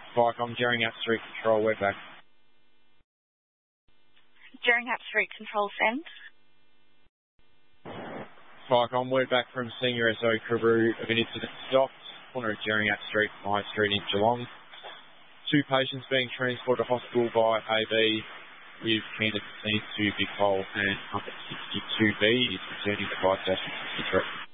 Vicom, Jerringham Street Control, we're back. Jerringham Street Control, send. Vicom, we're back from Senior SO Carew of an incident stopped, corner of Jerringham Street, High Street in Geelong. 2 patients being transported to hospital by AB with candidates seen to Big Hole and 162B is returning to 5-63.